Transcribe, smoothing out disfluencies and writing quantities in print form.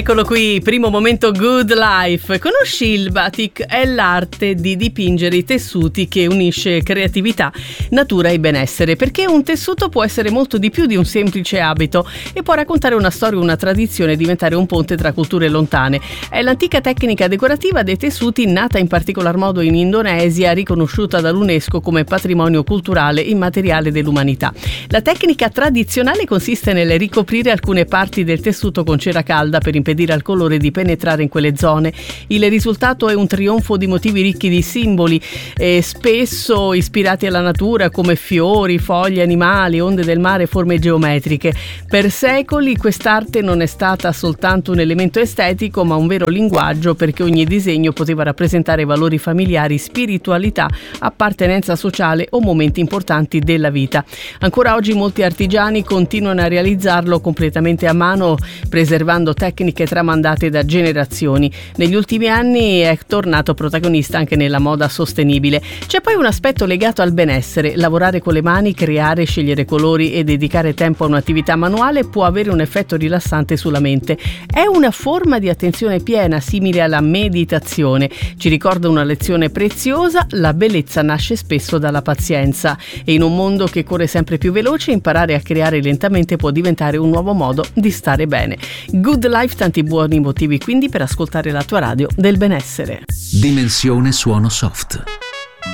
Eccolo qui, primo momento Good Life. Conosci il batik? È l'arte di dipingere i tessuti che unisce creatività, natura e benessere, perché un tessuto può essere molto di più di un semplice abito e può raccontare una storia, una tradizione e diventare un ponte tra culture lontane. È l'antica tecnica decorativa dei tessuti, nata in particolar modo in Indonesia, riconosciuta dall'UNESCO come patrimonio culturale immateriale dell'umanità. La tecnica tradizionale consiste nel ricoprire alcune parti del tessuto con cera calda per impedire al colore di penetrare in quelle zone. Il risultato è un trionfo di motivi ricchi di simboli, spesso ispirati alla natura, come fiori, foglie, animali, onde del mare, forme geometriche. Per secoli quest'arte non è stata soltanto un elemento estetico, ma un vero linguaggio, perché ogni disegno poteva rappresentare valori familiari, spiritualità, appartenenza sociale o momenti importanti della vita. Ancora oggi molti artigiani continuano a realizzarlo completamente a mano, preservando tecniche tramandate da generazioni. Negli ultimi anni è tornato protagonista anche nella moda sostenibile. C'è poi un aspetto legato al benessere. Lavorare con le mani, creare, scegliere colori e dedicare tempo a un'attività manuale può avere un effetto rilassante sulla mente. È una forma di attenzione piena, simile alla meditazione. Ci ricorda una lezione preziosa: la bellezza nasce spesso dalla pazienza, e in un mondo che corre sempre più veloce, imparare a creare lentamente può diventare un nuovo modo di stare bene. Good Life, tanti buoni motivi quindi per ascoltare la tua radio del benessere. Dimensione Suono Soft.